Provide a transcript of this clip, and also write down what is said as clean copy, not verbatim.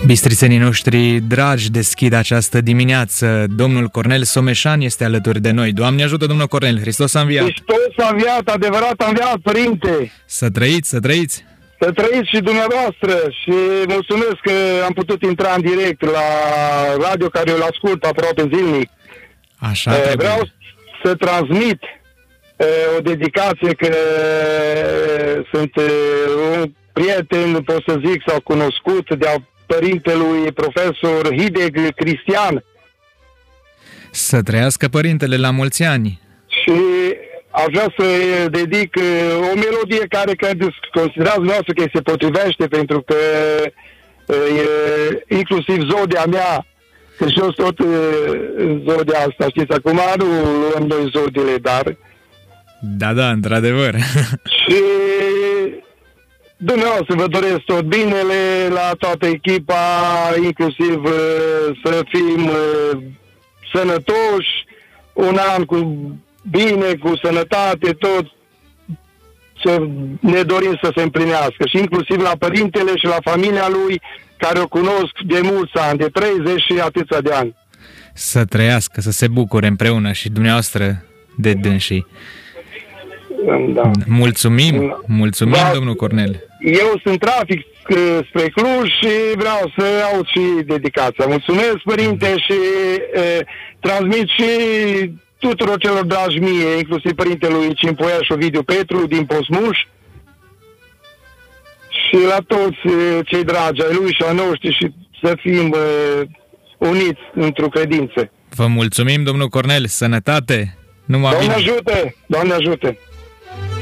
Bistrițenii noștri dragi deschid această dimineață. Domnul Cornel Someșan este alături de noi. Doamne ajută, domnul Cornel, Hristos a înviat! Hristos a înviat, adevărat a înviat, Părinte! Să trăiți, să trăiți! Să trăiți și dumneavoastră și mulțumesc că am putut intra în direct la radio care îl ascult aproape zilnic. Așa trebuie. Vreau să transmit o dedicație că sunt un prieten, pot să zic, sau cunoscut de-a părintelui profesor Hideg Cristian. Să trăiască părintele la mulți ani. Și aș vrea să dedic o melodie care considerați dumneavoastră că se potrivește, pentru că inclusiv zodia mea, că și eu tot zodia asta, știți, acum nu luăm noi zodiile, dar... Da, într-adevăr. Și dumneavoastră vă doresc tot binele la toată echipa, inclusiv să fim sănătoși, un an cu bine, cu sănătate, tot ce ne dorim să se împlinească. Și inclusiv la părintele și la familia lui, care o cunosc de mulți ani, de 30 și atâția de ani. Să trăiască, să se bucure împreună și dumneavoastră de dânsii. Da. Mulțumim, domnul Cornel. Eu sunt trafic spre Cluj și vreau să aud și dedicația. Mulțumesc, Părinte, și transmit și tuturor celor dragi mie, inclusiv Părintelui Cimpoiaș Ovidiu Petru din Posmuș, și la toți cei dragi ai lui și a noștri, și să fim uniți într-o credință. Vă mulțumim, domnul Cornel, sănătate! Doamne ajută! Doamne ajută!